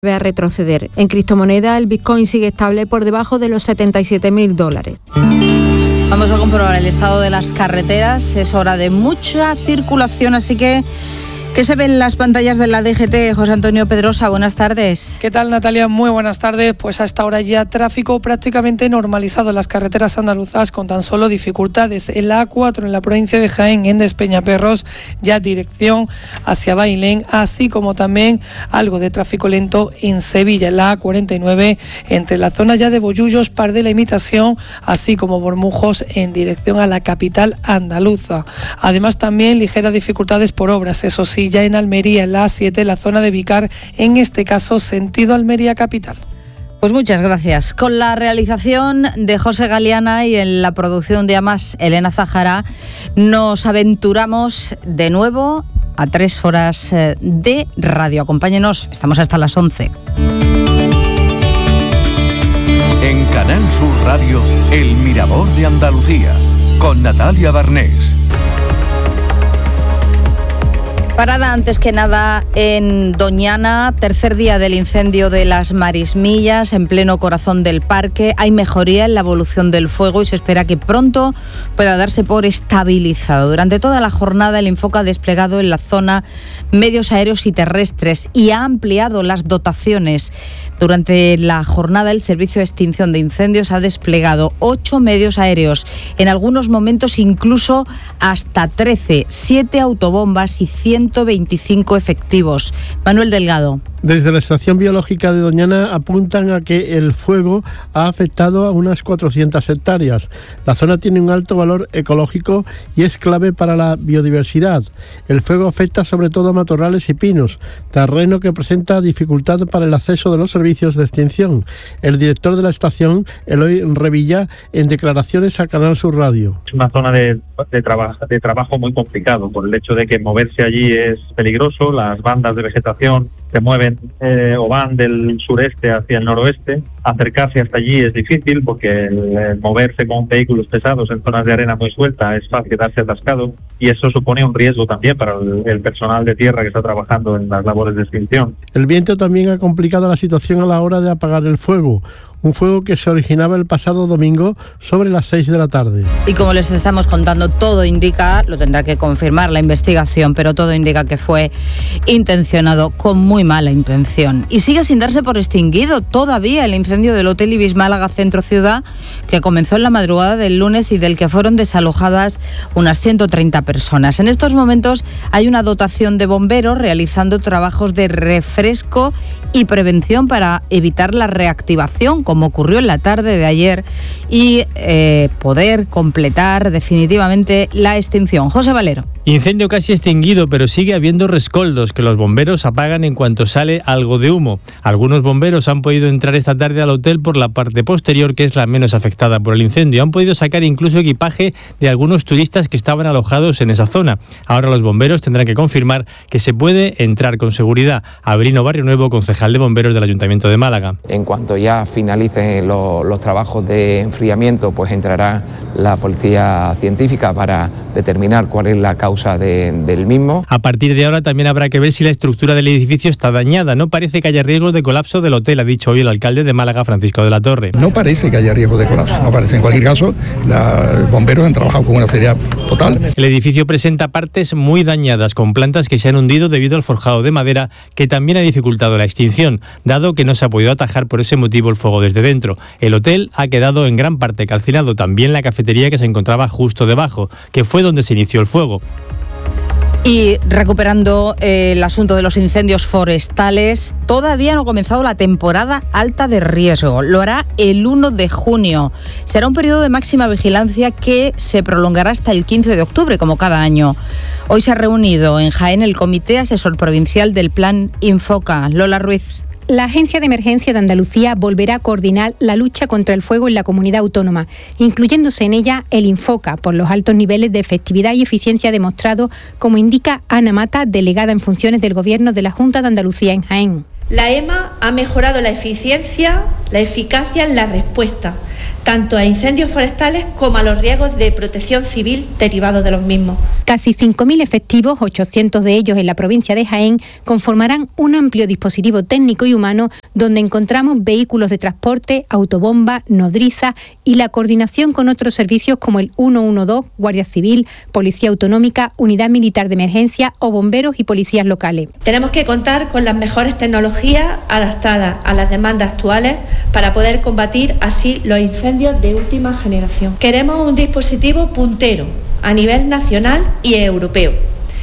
a retroceder. En criptomoneda, el Bitcoin sigue estable por debajo de los $77.000. Vamos a comprobar el estado de las carreteras. Es hora de mucha circulación, así que ¿qué se ve en las pantallas de la DGT? José Antonio Pedrosa, buenas tardes. ¿Qué tal, Natalia? Muy buenas tardes. Pues a esta hora ya tráfico prácticamente normalizado en las carreteras andaluzas, con tan solo dificultades en la A4 en la provincia de Jaén, en Despeñaperros, ya dirección hacia Bailén, así como también algo de tráfico lento en Sevilla, en la A49 entre la zona ya de Bollullos, Par de la Imitación, así como Bormujos en dirección a la capital andaluza. Además también ligeras dificultades por obras, eso sí, ya en Almería, en la A7, la zona de Vicar, en este caso sentido Almería capital. Pues muchas gracias. Con la realización de José Galeana y en la producción de Amas Elena Zahara, nos aventuramos de nuevo a 3 horas de radio. Acompáñenos, estamos hasta las 11. En Canal Sur Radio, El Mirador de Andalucía, con Natalia Barnés. Parada antes que nada en Doñana, tercer día del incendio de las Marismillas, en pleno corazón del parque. Hay mejoría en la evolución del fuego y se espera que pronto pueda darse por estabilizado. Durante toda la jornada el Infoca ha desplegado en la zona medios aéreos y terrestres y ha ampliado las dotaciones. Durante la jornada el Servicio de Extinción de Incendios ha desplegado 8 medios aéreos, en algunos momentos incluso hasta 13, 7 autobombas y 125 efectivos. Manuel Delgado. Desde la Estación Biológica de Doñana apuntan a que el fuego ha afectado a unas 400 hectáreas. La zona tiene un alto valor ecológico y es clave para la biodiversidad. El fuego afecta sobre todo a matorrales y pinos, terreno que presenta dificultad para el acceso de los servicios de extinción. El director de la estación, Eloy Revilla, en declaraciones a Canal Sur Radio. Es una zona de trabajo muy complicado por el hecho de que moverse allí es peligroso. Las bandas de vegetación se mueven o van del sureste hacia el noroeste. Acercarse hasta allí es difícil porque el moverse con vehículos pesados en zonas de arena muy suelta es fácil quedarse atascado, y eso supone un riesgo también para el personal de tierra que está trabajando en las labores de extinción. El viento también ha complicado la situación a la hora de apagar el fuego. Un fuego que se originaba el pasado domingo sobre las 6 de la tarde. Y como les estamos contando, todo indica, lo tendrá que confirmar la investigación, pero todo indica que fue intencionado, con muy mala intención. Y sigue sin darse por extinguido todavía el incendio del Hotel Ibis Málaga Centro Ciudad, que comenzó en la madrugada del lunes y del que fueron desalojadas unas 130 personas. En estos momentos hay una dotación de bomberos realizando trabajos de refresco y prevención para evitar la reactivación, como ocurrió en la tarde de ayer, y poder completar definitivamente la extinción. José Valero. Incendio casi extinguido, pero sigue habiendo rescoldos que los bomberos apagan en cuanto sale algo de humo. Algunos bomberos han podido entrar esta tarde al hotel por la parte posterior, que es la menos afectada por el incendio. Han podido sacar incluso equipaje de algunos turistas que estaban alojados en esa zona. Ahora los bomberos tendrán que confirmar que se puede entrar con seguridad. Avelino Barrio Nuevo, concejal de bomberos del Ayuntamiento de Málaga. En cuanto ya finalicen los trabajos de enfriamiento, pues entrará la policía científica para determinar cuál es la causa del mismo. A partir de ahora también habrá que ver si la estructura del edificio está dañada. No parece que haya riesgo de colapso del hotel, ha dicho hoy el alcalde de Málaga, Francisco de la Torre. No parece que haya riesgo de colapso, no parece. En cualquier caso, los bomberos han trabajado con una seriedad total. El edificio presenta partes muy dañadas, con plantas que se han hundido debido al forjado de madera, que también ha dificultado la extinción, dado que no se ha podido atajar por ese motivo el fuego desde dentro. El hotel ha quedado en gran parte calcinado, también la cafetería que se encontraba justo debajo, que fue donde se inició el fuego. Y recuperando el asunto de los incendios forestales, todavía no ha comenzado la temporada alta de riesgo. Lo hará el 1 de junio. Será un periodo de máxima vigilancia que se prolongará hasta el 15 de octubre, como cada año. Hoy se ha reunido en Jaén el Comité Asesor Provincial del Plan Infoca. Lola Ruiz. La Agencia de Emergencia de Andalucía volverá a coordinar la lucha contra el fuego en la comunidad autónoma, incluyéndose en ella el Infoca, por los altos niveles de efectividad y eficiencia demostrados, como indica Ana Mata, delegada en funciones del Gobierno de la Junta de Andalucía en Jaén. La EMA ha mejorado la eficiencia, la eficacia en la respuesta, tanto a incendios forestales como a los riesgos de protección civil derivados de los mismos. Casi 5.000 efectivos, 800 de ellos en la provincia de Jaén, conformarán un amplio dispositivo técnico y humano donde encontramos vehículos de transporte, autobombas, nodrizas y la coordinación con otros servicios como el 112, Guardia Civil, Policía Autonómica, Unidad Militar de Emergencia o bomberos y policías locales. Tenemos que contar con las mejores tecnologías adaptadas a las demandas actuales para poder combatir así los incendios de última generación. Queremos un dispositivo puntero a nivel nacional y europeo,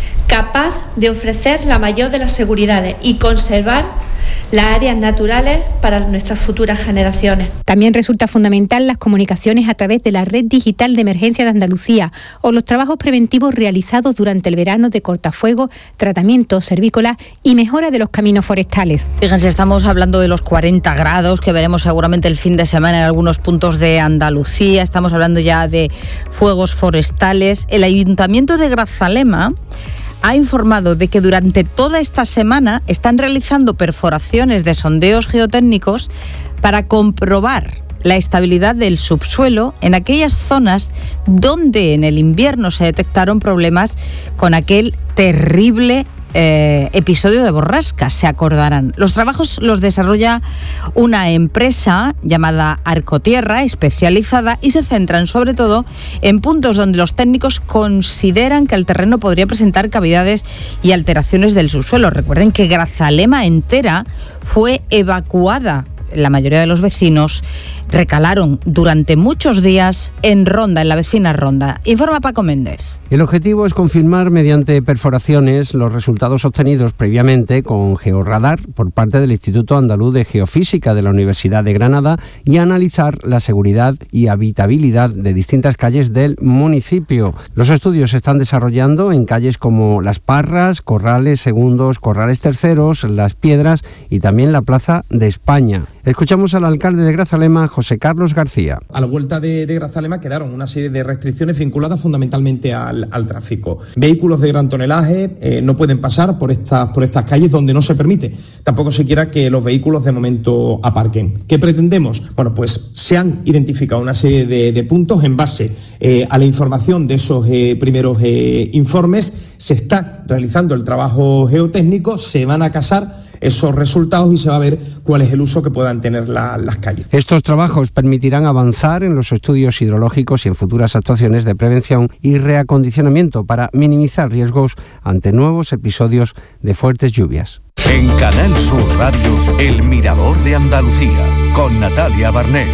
capaz de ofrecer la mayor de las seguridades y conservar las áreas naturales para nuestras futuras generaciones. También resulta fundamental las comunicaciones a través de la Red Digital de Emergencia de Andalucía o los trabajos preventivos realizados durante el verano de cortafuegos, tratamientos cervícolas y mejora de los caminos forestales. Fíjense, estamos hablando de los 40 grados que veremos seguramente el fin de semana en algunos puntos de Andalucía. Estamos hablando ya de fuegos forestales. El Ayuntamiento de Grazalema ha informado de que durante toda esta semana están realizando perforaciones de sondeos geotécnicos para comprobar la estabilidad del subsuelo en aquellas zonas donde en el invierno se detectaron problemas con aquel terrible episodio de borrascas, se acordarán. Los trabajos los desarrolla una empresa llamada Arcotierra, especializada, y se centran sobre todo en puntos donde los técnicos consideran que el terreno podría presentar cavidades y alteraciones del subsuelo. Recuerden que Grazalema entera fue evacuada. La mayoría de los vecinos recalaron durante muchos días en Ronda, en la vecina Ronda. Informa Paco Méndez. El objetivo es confirmar mediante perforaciones los resultados obtenidos previamente con georradar por parte del Instituto Andaluz de Geofísica de la Universidad de Granada y analizar la seguridad y habitabilidad de distintas calles del municipio. Los estudios se están desarrollando en calles como Las Parras, Corrales Segundos, Corrales Terceros, Las Piedras y también la Plaza de España. Escuchamos al alcalde de Grazalema, José Carlos García. A la vuelta de Grazalema quedaron una serie de restricciones vinculadas fundamentalmente al tráfico. Vehículos de gran tonelaje no pueden pasar por estas calles donde no se permite. Tampoco se quiera que los vehículos de momento aparquen. ¿Qué pretendemos? Bueno, pues se han identificado una serie de puntos en base a la información de esos primeros informes. Se está realizando el trabajo geotécnico, se van a casar esos resultados y se va a ver cuál es el uso que puedan tener las calles. Estos trabajos permitirán avanzar en los estudios hidrológicos y en futuras actuaciones de prevención y reacondicionamiento para minimizar riesgos ante nuevos episodios de fuertes lluvias. En Canal Sur Radio, El Mirador de Andalucía, con Natalia Barnés.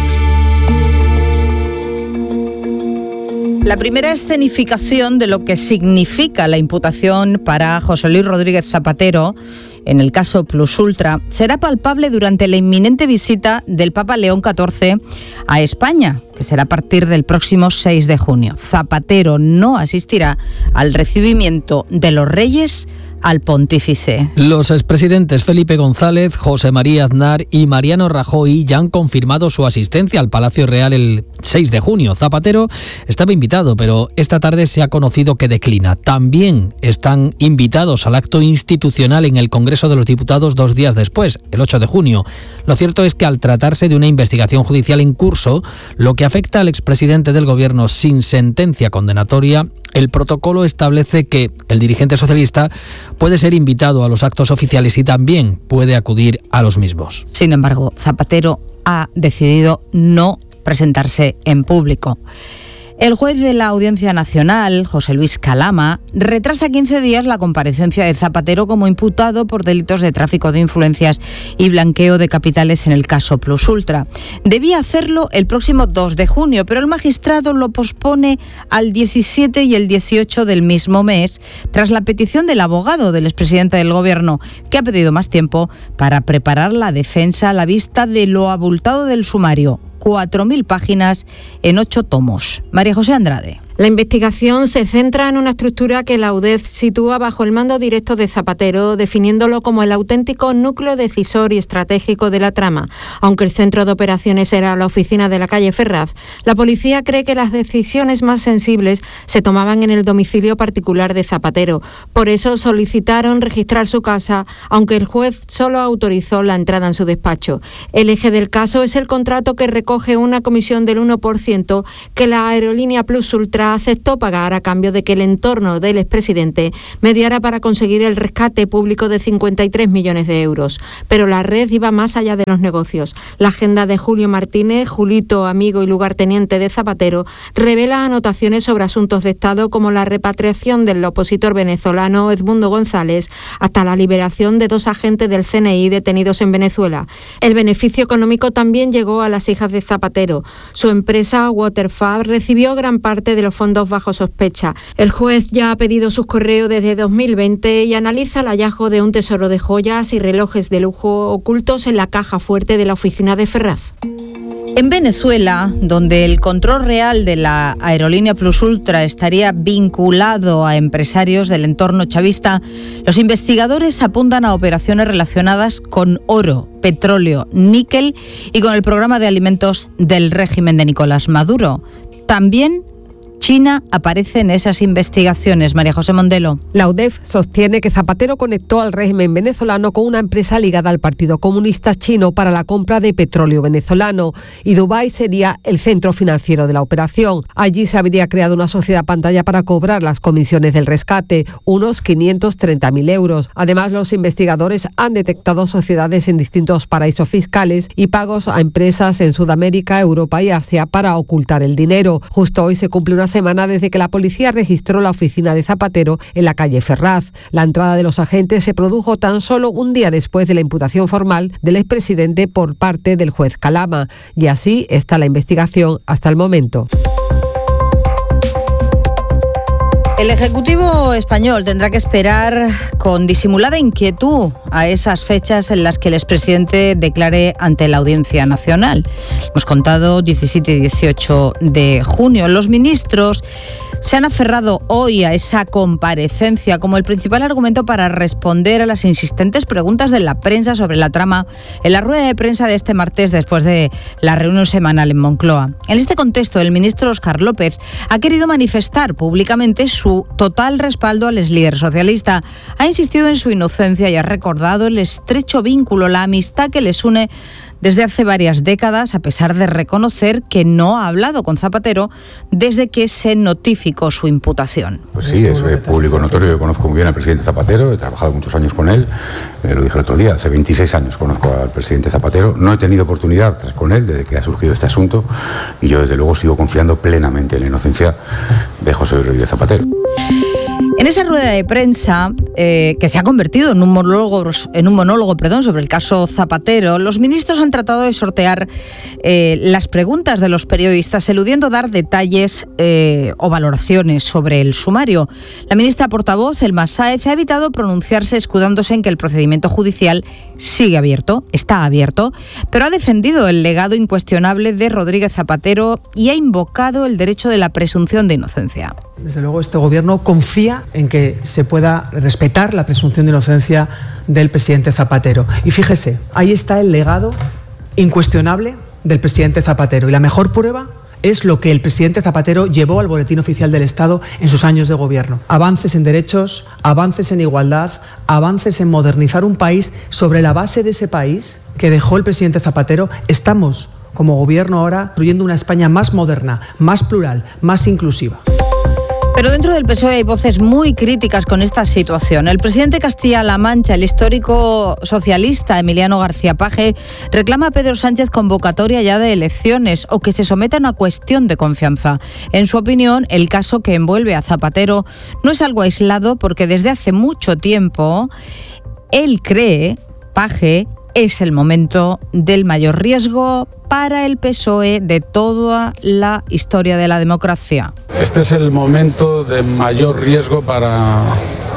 La primera escenificación de lo que significa la imputación para José Luis Rodríguez Zapatero en el caso Plus Ultra será palpable durante la inminente visita del Papa León XIV a España, que será a partir del próximo 6 de junio. Zapatero no asistirá al recibimiento de los reyes al pontífice. Los expresidentes Felipe González, José María Aznar y Mariano Rajoy ya han confirmado su asistencia al Palacio Real el 6 de junio. Zapatero estaba invitado, pero esta tarde se ha conocido que declina. También están invitados al acto institucional en el Congreso de los Diputados 2 días después, el 8 de junio. Lo cierto es que al tratarse de una investigación judicial en curso, lo que afecta al expresidente del Gobierno sin sentencia condenatoria, el protocolo establece que el dirigente socialista puede ser invitado a los actos oficiales y también puede acudir a los mismos. Sin embargo, Zapatero ha decidido no presentarse en público. El juez de la Audiencia Nacional, José Luis Calama, retrasa 15 días la comparecencia de Zapatero como imputado por delitos de tráfico de influencias y blanqueo de capitales en el caso Plus Ultra. Debía hacerlo el próximo 2 de junio, pero el magistrado lo pospone al 17 y el 18 del mismo mes, tras la petición del abogado del expresidente del Gobierno, que ha pedido más tiempo para preparar la defensa a la vista de lo abultado del sumario. 4.000 páginas en 8 tomos. María José Andrade. La investigación se centra en una estructura que la UDEF sitúa bajo el mando directo de Zapatero, definiéndolo como el auténtico núcleo decisor y estratégico de la trama. Aunque el centro de operaciones era la oficina de la calle Ferraz, la policía cree que las decisiones más sensibles se tomaban en el domicilio particular de Zapatero. Por eso solicitaron registrar su casa, aunque el juez solo autorizó la entrada en su despacho. El eje del caso es el contrato que recoge una comisión del 1% que la aerolínea Plus Ultra aceptó pagar a cambio de que el entorno del expresidente mediara para conseguir el rescate público de 53 millones de euros. Pero la red iba más allá de los negocios. La agenda de Julio Martínez, Julito, amigo y lugarteniente de Zapatero, revela anotaciones sobre asuntos de Estado como la repatriación del opositor venezolano Edmundo González hasta la liberación de 2 agentes del CNI detenidos en Venezuela. El beneficio económico también llegó a las hijas de Zapatero. Su empresa Waterfab recibió gran parte de los fondos bajo sospecha. El juez ya ha pedido sus correos desde 2020 y analiza el hallazgo de un tesoro de joyas y relojes de lujo ocultos en la caja fuerte de la oficina de Ferraz. En Venezuela, donde el control real de la aerolínea Plus Ultra estaría vinculado a empresarios del entorno chavista, los investigadores apuntan a operaciones relacionadas con oro, petróleo, níquel y con el programa de alimentos del régimen de Nicolás Maduro. También China aparece en esas investigaciones. María José Mondelo. La UDEF sostiene que Zapatero conectó al régimen venezolano con una empresa ligada al Partido Comunista Chino para la compra de petróleo venezolano y Dubái sería el centro financiero de la operación. Allí se habría creado una sociedad pantalla para cobrar las comisiones del rescate, unos 530.000 euros. Además, los investigadores han detectado sociedades en distintos paraísos fiscales y pagos a empresas en Sudamérica, Europa y Asia para ocultar el dinero. Justo hoy se cumple una semana desde que la policía registró la oficina de Zapatero en la calle Ferraz. La entrada de los agentes se produjo tan solo un día después de la imputación formal del expresidente por parte del juez Calama. Y así está la investigación hasta el momento. El Ejecutivo español tendrá que esperar con disimulada inquietud a esas fechas en las que el expresidente declare ante la Audiencia Nacional. Hemos contado 17 y 18 de junio. Los ministros se han aferrado hoy a esa comparecencia como el principal argumento para responder a las insistentes preguntas de la prensa sobre la trama en la rueda de prensa de este martes después de la reunión semanal en Moncloa. En este contexto, el ministro Óscar López ha querido manifestar públicamente su total respaldo al exlíder socialista. Ha insistido en su inocencia y ha recordado el estrecho vínculo, la amistad que les une desde hace varias décadas, a pesar de reconocer que no ha hablado con Zapatero desde que se notificó su imputación. Pues sí, es público notorio. Yo conozco muy bien al presidente Zapatero, he trabajado muchos años con él, lo dije el otro día, hace 26 años conozco al presidente Zapatero, no he tenido oportunidad de estar con él desde que ha surgido este asunto y yo desde luego sigo confiando plenamente en la inocencia de José Rodríguez Zapatero. En esa rueda de prensa, que se ha convertido en un monólogo sobre el caso Zapatero, los ministros han tratado de sortear las preguntas de los periodistas, eludiendo dar detalles o valoraciones sobre el sumario. La ministra portavoz, Elma Sáez, ha evitado pronunciarse escudándose en que el procedimiento judicial sigue abierto, está abierto, pero ha defendido el legado incuestionable de Rodríguez Zapatero y ha invocado el derecho de la presunción de inocencia. Desde luego, este gobierno confía en que se pueda respetar la presunción de inocencia del presidente Zapatero. Y fíjese, ahí está el legado incuestionable del presidente Zapatero. Y la mejor prueba es lo que el presidente Zapatero llevó al Boletín Oficial del Estado en sus años de gobierno. Avances en derechos, avances en igualdad, avances en modernizar un país. Sobre la base de ese país que dejó el presidente Zapatero, estamos como gobierno ahora construyendo una España más moderna, más plural, más inclusiva. Pero dentro del PSOE hay voces muy críticas con esta situación. El presidente de Castilla-La Mancha, el histórico socialista Emiliano García Paje, reclama a Pedro Sánchez convocatoria ya de elecciones o que se someta a una cuestión de confianza. En su opinión, el caso que envuelve a Zapatero no es algo aislado porque desde hace mucho tiempo él cree, Paje, es el momento del mayor riesgo para el PSOE de toda la historia de la democracia. Este es el momento de mayor riesgo para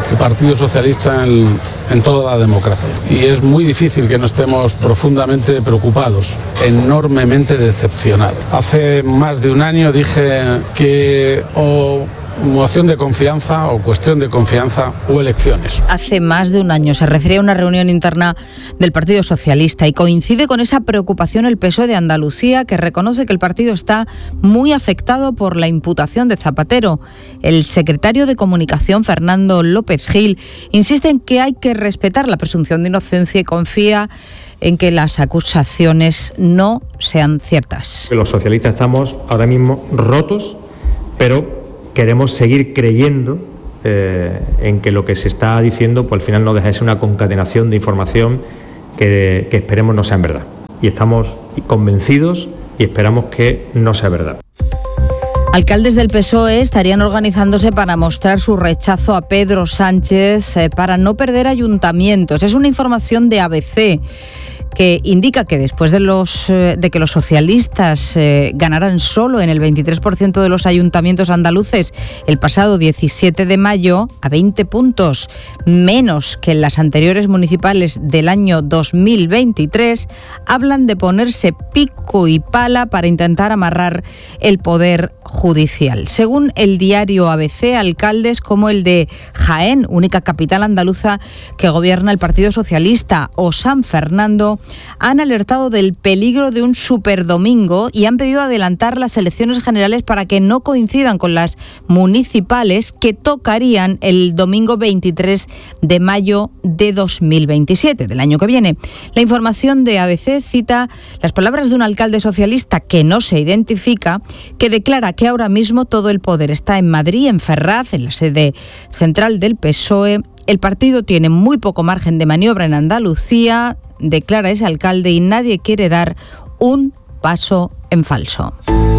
Partido Socialista en toda la democracia. Y es muy difícil que no estemos profundamente preocupados, enormemente decepcionados. Hace más de un año dije que moción de confianza o cuestión de confianza o elecciones. Hace más de un año se refería a una reunión interna del Partido Socialista y coincide con esa preocupación el PSOE de Andalucía, que reconoce que el partido está muy afectado por la imputación de Zapatero. El secretario de Comunicación, Fernando López Gil, insiste en que hay que respetar la presunción de inocencia y confía en que las acusaciones no sean ciertas. Los socialistas estamos ahora mismo rotos, pero queremos seguir creyendo en que lo que se está diciendo pues al final no deja de ser una concatenación de información que esperemos no sea en verdad. Y estamos convencidos y esperamos que no sea verdad. Alcaldes del PSOE estarían organizándose para mostrar su rechazo a Pedro Sánchez para no perder ayuntamientos. Es una información de ABC que indica que después de que los socialistas ganaran solo en el 23% de los ayuntamientos andaluces el pasado 17 de mayo, a 20 puntos menos que en las anteriores municipales del año 2023, hablan de ponerse pico y pala para intentar amarrar el poder judicial. Según el diario ABC, alcaldes como el de Jaén, única capital andaluza que gobierna el Partido Socialista, o San Fernando, han alertado del peligro de un superdomingo y han pedido adelantar las elecciones generales para que no coincidan con las municipales que tocarían el domingo 23 de mayo de 2027, del año que viene. La información de ABC cita las palabras de un alcalde socialista que no se identifica, que declara que ahora mismo todo el poder está en Madrid, en Ferraz, en la sede central del PSOE. El partido tiene muy poco margen de maniobra en Andalucía, declara ese alcalde, y nadie quiere dar un paso en falso.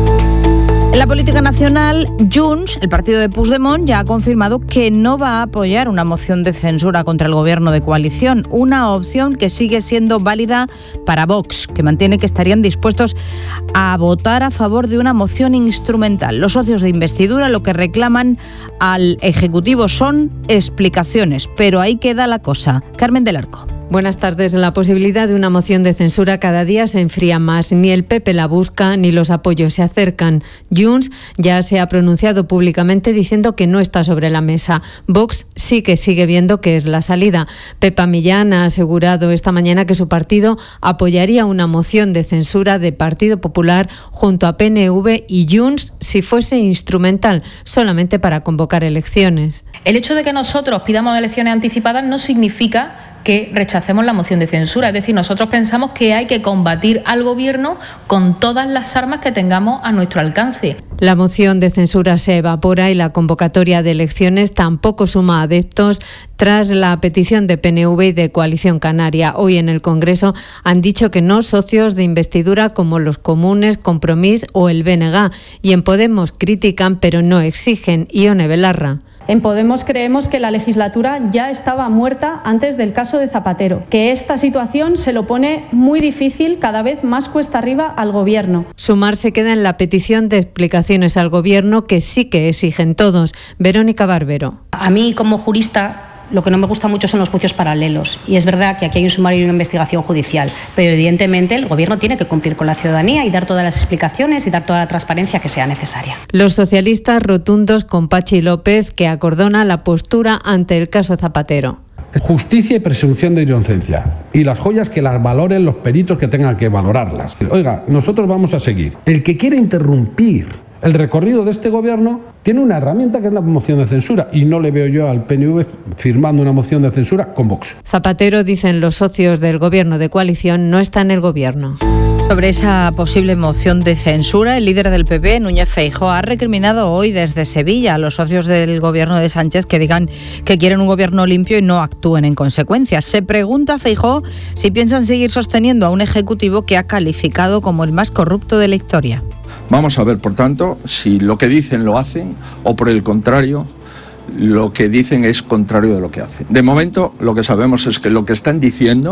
En la política nacional, Junts, el partido de Puigdemont, ya ha confirmado que no va a apoyar una moción de censura contra el gobierno de coalición, una opción que sigue siendo válida para Vox, que mantiene que estarían dispuestos a votar a favor de una moción instrumental. Los socios de investidura lo que reclaman al Ejecutivo son explicaciones, pero ahí queda la cosa. Carmen del Arco. Buenas tardes. La posibilidad de una moción de censura cada día se enfría más. Ni el PP la busca, ni los apoyos se acercan. Junts ya se ha pronunciado públicamente diciendo que no está sobre la mesa. Vox sí que sigue viendo que es la salida. Pepa Millán ha asegurado esta mañana que su partido apoyaría una moción de censura de Partido Popular junto a PNV y Junts si fuese instrumental, solamente para convocar elecciones. El hecho de que nosotros pidamos elecciones anticipadas no significa que rechacemos la moción de censura. Es decir, nosotros pensamos que hay que combatir al gobierno con todas las armas que tengamos a nuestro alcance. La moción de censura se evapora y la convocatoria de elecciones tampoco suma adeptos tras la petición de PNV y de Coalición Canaria. Hoy en el Congreso han dicho que no socios de investidura como los Comunes, Compromís o el BNG. Y en Podemos critican pero no exigen. Ione Belarra. En Podemos creemos que la legislatura ya estaba muerta antes del caso de Zapatero, que esta situación se lo pone muy difícil, cada vez más cuesta arriba al Gobierno. Sumar se queda en la petición de explicaciones al Gobierno que sí que exigen todos. Verónica Barbero. A mí, como jurista, lo que no me gusta mucho son los juicios paralelos. Y es verdad que aquí hay un sumario y una investigación judicial, pero evidentemente el Gobierno tiene que cumplir con la ciudadanía y dar todas las explicaciones y dar toda la transparencia que sea necesaria. Los socialistas rotundos con Pachi López, que acordona la postura ante el caso Zapatero. Justicia y presunción de inocencia. Y las joyas que las valoren los peritos que tengan que valorarlas. Oiga, nosotros vamos a seguir. El que quiera interrumpir el recorrido de este gobierno tiene una herramienta que es la moción de censura y no le veo yo al PNV firmando una moción de censura con Vox. Zapatero, dicen los socios del gobierno de coalición, no está en el gobierno. Sobre esa posible moción de censura, el líder del PP, Núñez Feijóo, ha recriminado hoy desde Sevilla a los socios del gobierno de Sánchez que digan que quieren un gobierno limpio y no actúen en consecuencia. Se pregunta a Feijóo si piensan seguir sosteniendo a un ejecutivo que ha calificado como el más corrupto de la historia. Vamos a ver, por tanto, si lo que dicen lo hacen o, por el contrario, lo que dicen es contrario de lo que hacen. De momento, lo que sabemos es que lo que están diciendo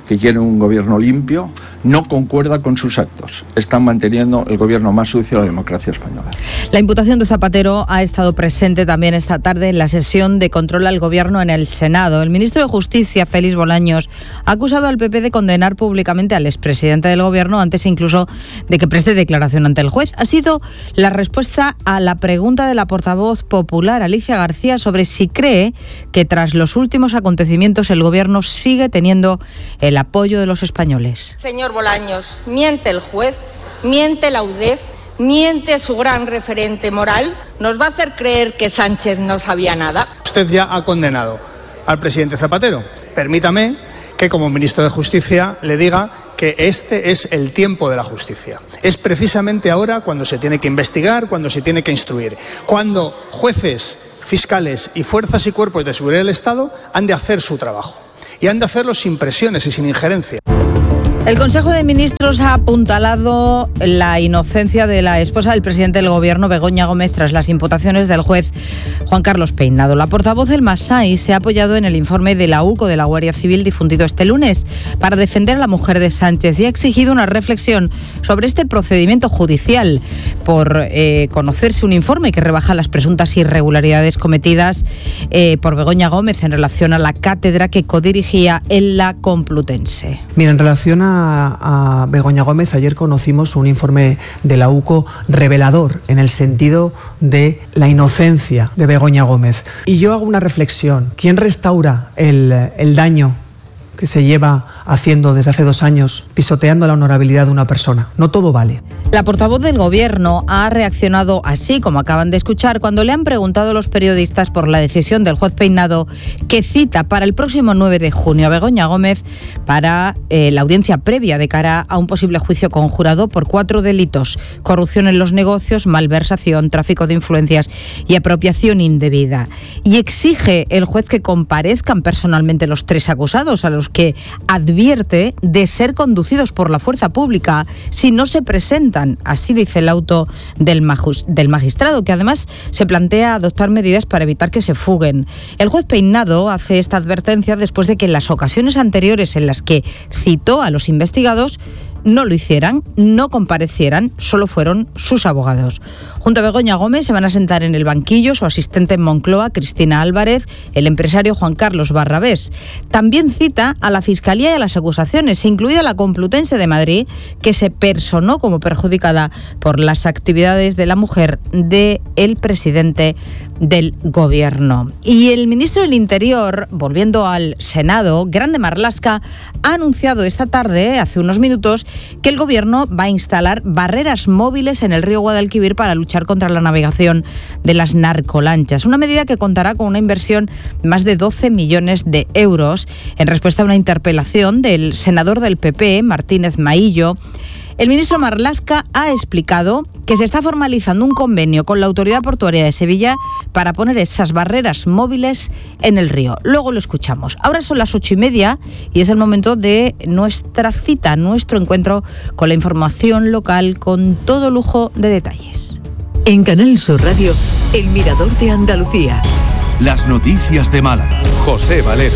que quieren un gobierno limpio, no concuerda con sus actos. Están manteniendo el gobierno más sucio de la democracia española. La imputación de Zapatero ha estado presente también esta tarde en la sesión de control al gobierno en el Senado. El ministro de Justicia, Félix Bolaños, ha acusado al PP de condenar públicamente al expresidente del gobierno antes incluso de que preste declaración ante el juez. Ha sido la respuesta a la pregunta de la portavoz popular, Alicia García, sobre si cree que tras los últimos acontecimientos el gobierno sigue teniendo el apoyo de los españoles. Señor Bolaños, miente el juez, miente la UDEF, miente su gran referente moral. ¿Nos va a hacer creer que Sánchez no sabía nada? Usted ya ha condenado al presidente Zapatero. Permítame que como ministro de Justicia le diga que este es el tiempo de la justicia. Es precisamente ahora cuando se tiene que investigar, cuando se tiene que instruir, cuando jueces, fiscales y fuerzas y cuerpos de seguridad del Estado han de hacer su trabajo. Y han de hacerlo sin presiones y sin injerencia. El Consejo de Ministros ha apuntalado la inocencia de la esposa del presidente del Gobierno, Begoña Gómez, tras las imputaciones del juez Juan Carlos Peinado. La portavoz del Masai se ha apoyado en el informe de la UCO de la Guardia Civil difundido este lunes para defender a la mujer de Sánchez y ha exigido una reflexión sobre este procedimiento judicial por conocerse un informe que rebaja las presuntas irregularidades cometidas por Begoña Gómez en relación a la cátedra que codirigía en la Complutense. Mira, en relación a Begoña Gómez, ayer conocimos un informe de la UCO revelador en el sentido de la inocencia de Begoña Gómez. Y yo hago una reflexión. ¿Quién restaura el daño que se lleva haciendo desde hace 2 años, pisoteando la honorabilidad de una persona? No todo vale. La portavoz del Gobierno ha reaccionado así, como acaban de escuchar, cuando le han preguntado a los periodistas por la decisión del juez Peinado que cita para el próximo 9 de junio a Begoña Gómez para la audiencia previa de cara a un posible juicio conjurado por 4 delitos: corrupción en los negocios, malversación, tráfico de influencias y apropiación indebida. Y exige el juez que comparezcan personalmente los 3 acusados, a los que advierte de ser conducidos por la fuerza pública si no se presentan. Así dice el auto del magistrado, que además se plantea adoptar medidas para evitar que se fuguen. El juez Peinado hace esta advertencia después de que en las ocasiones anteriores en las que citó a los investigados no lo hicieran, no comparecieran, solo fueron sus abogados. Junto a Begoña Gómez se van a sentar en el banquillo su asistente en Moncloa, Cristina Álvarez, el empresario Juan Carlos Barrabés. También cita a la Fiscalía y a las acusaciones, incluida la Complutense de Madrid, que se personó como perjudicada por las actividades de la mujer del presidente del Gobierno. Y el ministro del Interior, volviendo al Senado, Grande Marlaska, ha anunciado esta tarde, hace unos minutos, que el Gobierno va a instalar barreras móviles en el río Guadalquivir para luchar contra la navegación de las narcolanchas. Una medida que contará con una inversión de más de 12 millones de euros. En respuesta a una interpelación del senador del PP, Martínez Maillo, el ministro Marlaska ha explicado que se está formalizando un convenio con la Autoridad Portuaria de Sevilla para poner esas barreras móviles en el río. Luego lo escuchamos. Ahora son las 8:30 y es el momento de nuestra cita, nuestro encuentro con la información local con todo lujo de detalles. En Canal Sur Radio, El Mirador de Andalucía. Las noticias de Málaga. José Valero.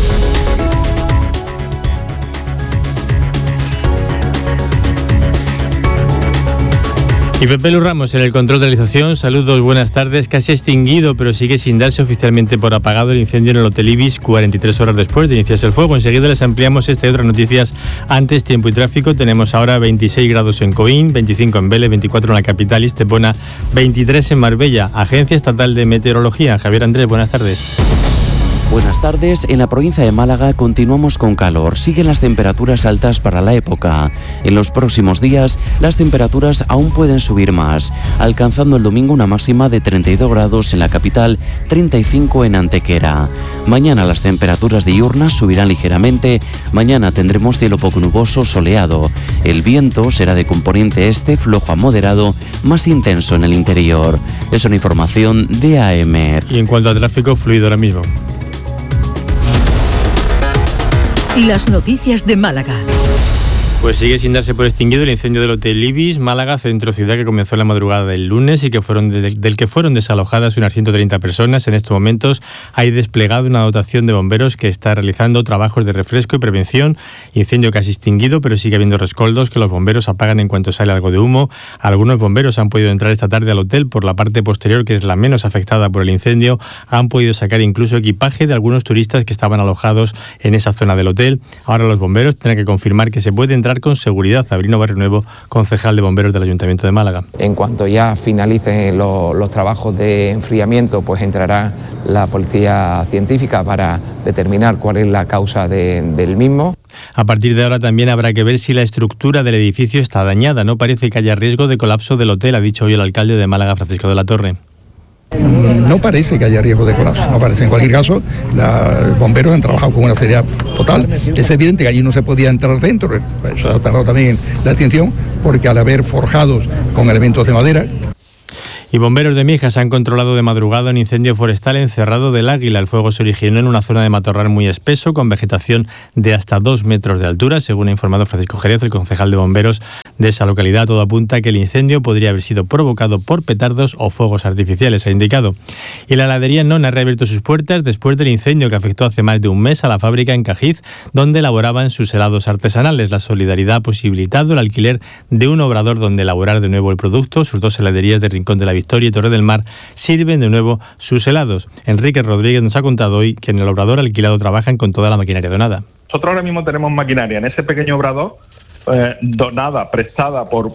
Y Pepe Lu Ramos en el control de realización. Saludos, buenas tardes. Casi extinguido, pero sigue sin darse oficialmente por apagado el incendio en el Hotel Ibis 43 horas después de iniciarse el fuego. Enseguida les ampliamos esta y otras noticias. Antes, tiempo y tráfico. Tenemos ahora 26 grados en Coín, 25 en Vélez, 24 en la capital y Estepona, 23 en Marbella. Agencia Estatal de Meteorología. Javier Andrés, buenas tardes. Buenas tardes. En la provincia de Málaga continuamos con calor. Siguen las temperaturas altas para la época. En los próximos días las temperaturas aún pueden subir más, alcanzando el domingo una máxima de 32 grados en la capital, 35 en Antequera. Mañana las temperaturas diurnas subirán ligeramente. Mañana tendremos cielo poco nuboso, soleado. El viento será de componente este, flojo a moderado, más intenso en el interior. Es una información de AEMER. Y en cuanto a tráfico, fluido ahora mismo. Las noticias de Málaga. Pues sigue sin darse por extinguido el incendio del Hotel Ibis, Málaga, centro ciudad, que comenzó en la madrugada del lunes y que del que fueron desalojadas unas 130 personas. En estos momentos hay desplegado una dotación de bomberos que está realizando trabajos de refresco y prevención. Incendio casi extinguido, pero sigue habiendo rescoldos que los bomberos apagan en cuanto sale algo de humo. Algunos bomberos han podido entrar esta tarde al hotel por la parte posterior, que es la menos afectada por el incendio. Han podido sacar incluso equipaje de algunos turistas que estaban alojados en esa zona del hotel. Ahora los bomberos tendrán que confirmar que se puede entrar con seguridad. Abrino Barrionuevo, concejal de bomberos del Ayuntamiento de Málaga. En cuanto ya finalicen los trabajos de enfriamiento, pues entrará la policía científica para determinar cuál es la causa del mismo. A partir de ahora también habrá que ver si la estructura del edificio está dañada. No parece que haya riesgo de colapso del hotel, ha dicho hoy el alcalde de Málaga, Francisco de la Torre. No parece que haya riesgo de colapso, no parece. En cualquier caso, los bomberos han trabajado con una seriedad total. Es evidente que allí no se podía entrar dentro, eso ha tardado también la atención, porque al haber forjados con elementos de madera. Y bomberos de Mijas han controlado de madrugada un incendio forestal en Cerrado del Águila. El fuego se originó en una zona de matorral muy espeso, con vegetación de hasta 2 metros de altura, según ha informado Francisco Jerez, el concejal de bomberos de esa localidad. Todo apunta a que el incendio podría haber sido provocado por petardos o fuegos artificiales, ha indicado. Y la heladería Nona ha reabierto sus puertas después del incendio que afectó hace más de un mes a la fábrica en Cajiz, donde elaboraban sus helados artesanales. La solidaridad ha posibilitado el alquiler de un obrador donde elaborar de nuevo el producto. Sus 2 heladerías de Rincón de la Victoria y Torre del Mar sirven de nuevo sus helados. Enrique Rodríguez nos ha contado hoy que en el obrador alquilado trabajan con toda la maquinaria donada. Nosotros ahora mismo tenemos maquinaria en ese pequeño obrador donada, prestada por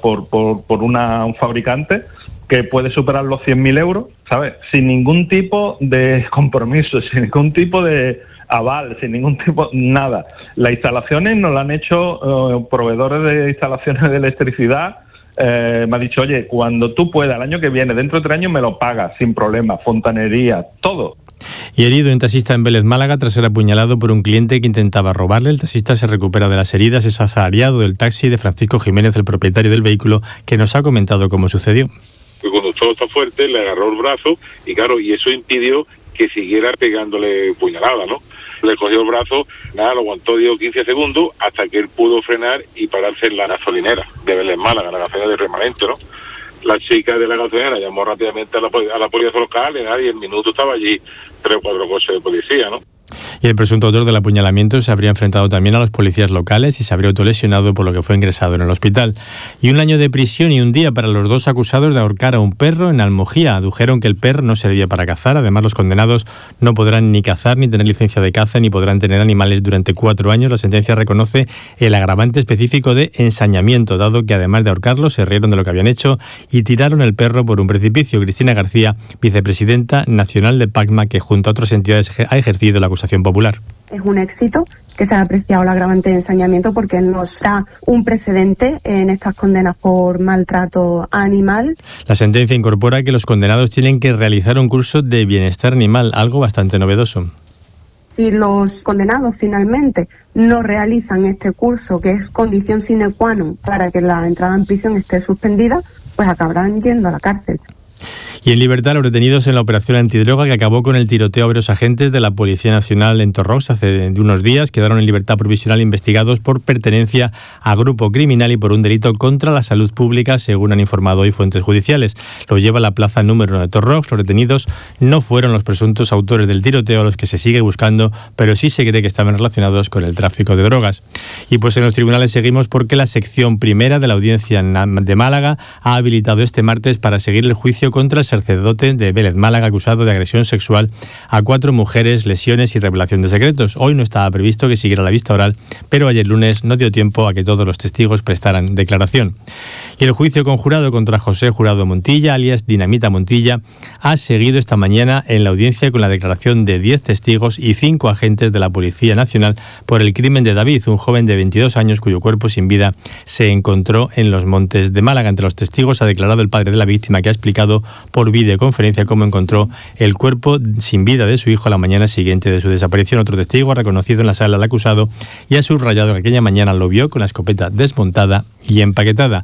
un fabricante que puede superar los 100.000 euros, ¿sabes? Sin ningún tipo de compromiso, sin ningún tipo de aval, sin ningún tipo, nada. Las instalaciones nos las han hecho proveedores de instalaciones de electricidad. Me ha dicho, oye, cuando tú puedas, el año que viene, dentro de 3 años me lo pagas, sin problema, fontanería, todo. Y herido un taxista en Vélez, Málaga, tras ser apuñalado por un cliente que intentaba robarle. El taxista se recupera de las heridas. Es asalariado del taxi de Francisco Jiménez, el propietario del vehículo, que nos ha comentado cómo sucedió. El conductor está fuerte, le agarró el brazo y claro, y eso impidió que siguiera pegándole puñalada, ¿no? Le cogió el brazo, nada, lo aguantó 10 o 15 segundos hasta que él pudo frenar y pararse en la gasolinera de Vélez, Málaga, la gasolinera de Remanente, ¿no? La chica de la gasolinera llamó rápidamente a la policía local y en minuto estaba allí 3 o 4 coches de policía, ¿no? Y el presunto autor del apuñalamiento se habría enfrentado también a los policías locales y se habría autolesionado, por lo que fue ingresado en el hospital. Y 1 año de prisión y 1 día para los 2 acusados de ahorcar a un perro en Almojía. Adujeron que el perro no servía para cazar. Además, los condenados no podrán ni cazar, ni tener licencia de caza, ni podrán tener animales durante 4 años. La sentencia reconoce el agravante específico de ensañamiento, dado que además de ahorcarlo, se rieron de lo que habían hecho y tiraron el perro por un precipicio. Cristina García, vicepresidenta nacional de PACMA, que junto a otras entidades ha ejercido la acusación popular. Es un éxito que se ha apreciado el agravante de ensañamiento porque nos da un precedente en estas condenas por maltrato animal. La sentencia incorpora que los condenados tienen que realizar un curso de bienestar animal, algo bastante novedoso. Si los condenados finalmente no realizan este curso, que es condición sine qua non para que la entrada en prisión esté suspendida, pues acabarán yendo a la cárcel. Y en libertad los detenidos en la operación antidroga que acabó con el tiroteo a varios agentes de la Policía Nacional en Torrox hace unos días quedaron en libertad provisional investigados por pertenencia a grupo criminal y por un delito contra la salud pública, según han informado hoy fuentes judiciales. Lo lleva a la plaza número 1 de Torrox. Los detenidos no fueron los presuntos autores del tiroteo a los que se sigue buscando, pero sí se cree que estaban relacionados con el tráfico de drogas. Y pues en los tribunales seguimos porque la sección primera de la Audiencia de Málaga ha habilitado este martes para seguir el juicio contra el sacerdote de Vélez, Málaga, acusado de agresión sexual a 4 mujeres, lesiones y revelación de secretos. Hoy no estaba previsto que siguiera la vista oral, pero ayer lunes no dio tiempo a que todos los testigos prestaran declaración. Y el juicio conjurado contra José Jurado Montilla, alias Dinamita Montilla, ha seguido esta mañana en la audiencia con la declaración de 10 testigos y 5 agentes de la Policía Nacional por el crimen de David, un joven de 22 años cuyo cuerpo sin vida se encontró en los montes de Málaga. Entre los testigos ha declarado el padre de la víctima, que ha explicado por videoconferencia cómo encontró el cuerpo sin vida de su hijo a la mañana siguiente de su desaparición. Otro testigo ha reconocido en la sala al acusado y ha subrayado que aquella mañana lo vio con la escopeta desmontada y empaquetada.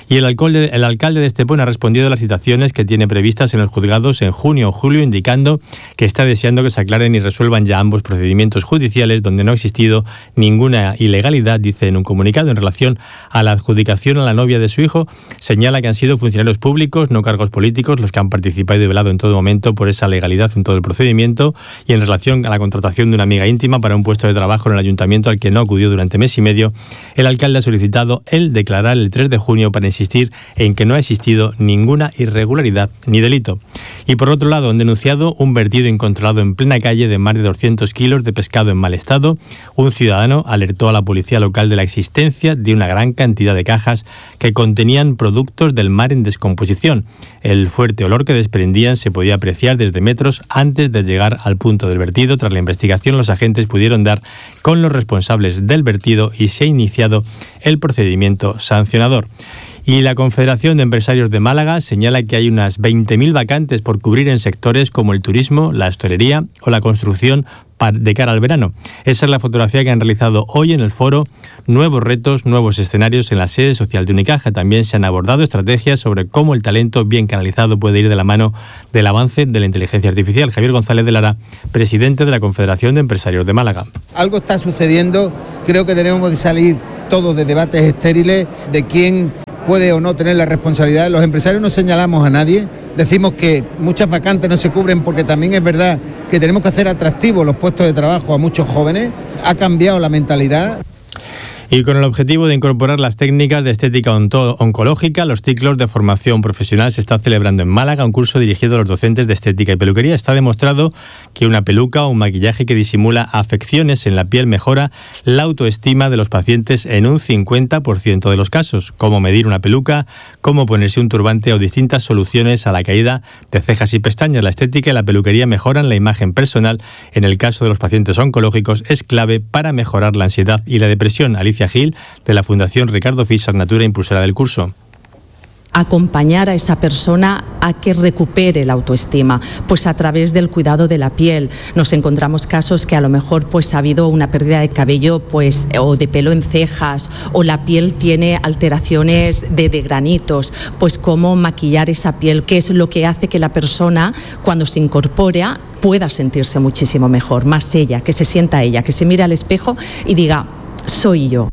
Y el alcalde de Estepona ha respondido a las citaciones que tiene previstas en los juzgados en junio o julio, indicando que está deseando que se aclaren y resuelvan ya ambos procedimientos judiciales donde no ha existido ninguna ilegalidad. Dice en un comunicado en relación a la adjudicación a la novia de su hijo, señala que han sido funcionarios públicos, no cargos políticos, los que han participado y velado en todo momento por esa legalidad en todo el procedimiento. Y en relación a la contratación de una amiga íntima para un puesto de trabajo en el ayuntamiento al que no acudió durante mes y medio, el alcalde ha solicitado el declarar el 3 de junio para insistir en que no ha existido ninguna irregularidad ni delito. Y por otro lado, han denunciado un vertido incontrolado en plena calle de más de 200 kilos de pescado en mal estado. Un ciudadano alertó a la policía local de la existencia de una gran cantidad de cajas que contenían productos del mar en descomposición. El fuerte olor que desprendían se podía apreciar desde metros antes de llegar al punto del vertido. Tras la investigación, los agentes pudieron dar con los responsables del vertido y se ha iniciado el procedimiento sancionador. Y la Confederación de Empresarios de Málaga señala que hay unas 20.000 vacantes por cubrir en sectores como el turismo, la hostelería o la construcción de cara al verano. Esa es la fotografía que han realizado hoy en el foro Nuevos retos, nuevos escenarios en la sede social de Unicaja. También se han abordado estrategias sobre cómo el talento bien canalizado puede ir de la mano del avance de la inteligencia artificial. Javier González de Lara, presidente de la Confederación de Empresarios de Málaga. Algo está sucediendo, creo que debemos de salir todos de debates estériles de quién puede o no tener la responsabilidad. Los empresarios no señalamos a nadie, decimos que muchas vacantes no se cubren porque también es verdad que tenemos que hacer atractivos los puestos de trabajo a muchos jóvenes. Ha cambiado la mentalidad. Y con el objetivo de incorporar las técnicas de estética oncológica, los ciclos de formación profesional se está celebrando en Málaga, un curso dirigido a los docentes de estética y peluquería. Está demostrado que una peluca o un maquillaje que disimula afecciones en la piel mejora la autoestima de los pacientes en un 50% de los casos. Cómo medir una peluca, cómo ponerse un turbante o distintas soluciones a la caída de cejas y pestañas. La estética y la peluquería mejoran la imagen personal. En el caso de los pacientes oncológicos es clave para mejorar la ansiedad y la depresión. Alicia Gil, de la Fundación Ricardo Fischer Natura, impulsora del curso. Acompañar a esa persona a que recupere la autoestima, pues a través del cuidado de la piel. Nos encontramos casos que a lo mejor pues ha habido una pérdida de cabello pues o de pelo en cejas, o la piel tiene alteraciones de granitos, pues cómo maquillar esa piel, que es lo que hace que la persona cuando se incorpora pueda sentirse muchísimo mejor, más ella, que se sienta ella, que se mire al espejo y diga: soy yo.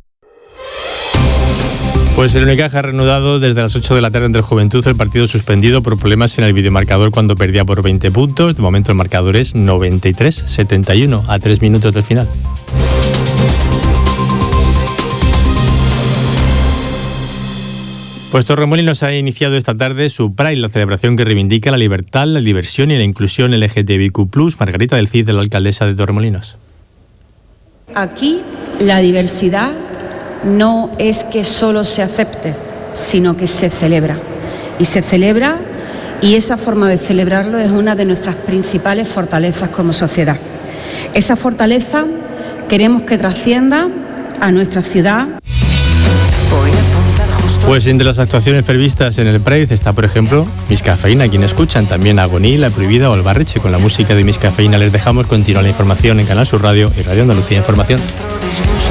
Pues el Unicaja ha reanudado desde las 8 de la tarde entre el Juventud el partido suspendido por problemas en el videomarcador cuando perdía por 20 puntos. De momento el marcador es 93-71 a 3 minutos del final. Pues Torremolinos ha iniciado esta tarde su Pride, la celebración que reivindica la libertad, la diversión y la inclusión LGTBIQ+. Margarita del Cid, de la alcaldesa de Torremolinos. Aquí la diversidad no es que solo se acepte, sino que se celebra. Y se celebra, y esa forma de celebrarlo es una de nuestras principales fortalezas como sociedad. Esa fortaleza queremos que trascienda a nuestra ciudad. Pues entre las actuaciones previstas en el Pride está, por ejemplo, Miss Cafeína, quien escuchan, también Agoní, La Prohibida o El Barreche. Con la música de Miss Cafeína les dejamos. Continuar la información en Canal Sur Radio y Radio Andalucía Información.